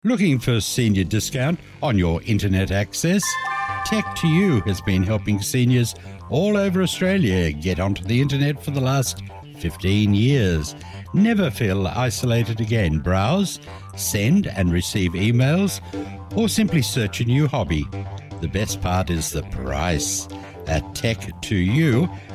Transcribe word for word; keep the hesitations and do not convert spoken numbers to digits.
Looking for senior discount on your internet access? Tech to You has been helping seniors all over Australia get onto the internet for the last fifteen years. Never feel isolated again. Browse, send and receive emails, or simply search a new hobby. The best part is the price. At Tech to You,